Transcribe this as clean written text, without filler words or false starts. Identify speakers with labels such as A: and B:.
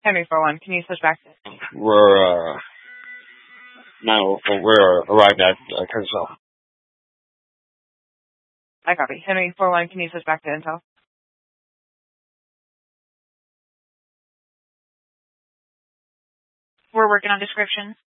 A: Henry 4-1, can you switch back to?
B: We're arrived at Kershaw.
A: I copy. Henry 4-1, can you switch back to Intel?
C: We're working on description.